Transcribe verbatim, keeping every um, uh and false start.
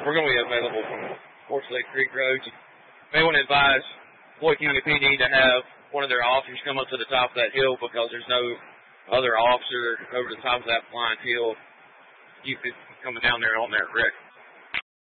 we're going to be available from Horse Lake Creek Road. You may want to advise Floyd County P D to have one of their officers come up to the top of that hill because there's no other officer over the top of that blind hill. You could coming down there on that wreck.